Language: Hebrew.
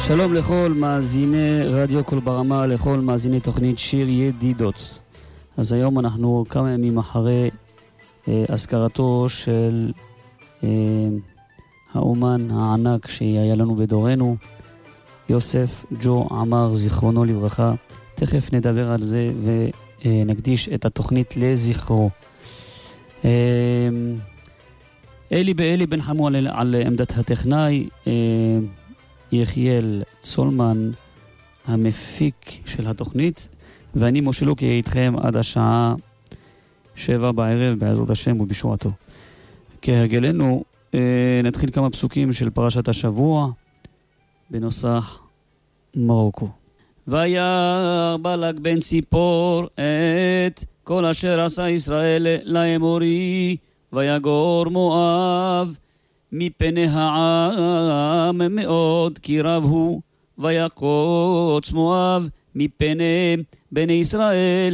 שלום לכל מאזיני רדיו קול ברמה, לכל מאזיני תוכנית שיר ידידות. אז היום אנחנו כמה ימים אחרי הזכרתו של האומן הענק שהיה לנו בדורנו, יוסף ג'ו עמר, זיכרונו לברכה. תכף נדבר על זה ונקדיש את התוכנית לזכרו. אלי בן חמו על עמדת הטכנאי, יחיאל צולמן המפיק של התוכנית, ואני משה לוקי איתכם עד השעה 7 בערב בעזרת השם ובשורתו. כהרגלנו נתחיל כמה פסוקים של פרשת השבוע בנוסח מרוקו. וירא בלק בן ציפור את כל אשר עשה ישראל לאמורי, ויגור מואב מפני העם מאוד כי רב הוא, ויקוץ מואב מפני בני ישראל